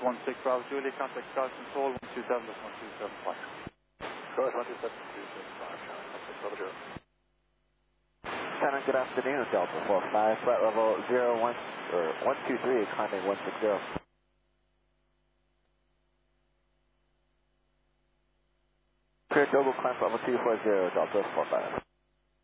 16 Bravo Julie, contact Star Control 127.1275. Go ahead, 127.1275, contact Bravo Julie. Shannon, good afternoon, Delta 45, flight level 123, climbing 160. Clear global climb level 240, Delta 45.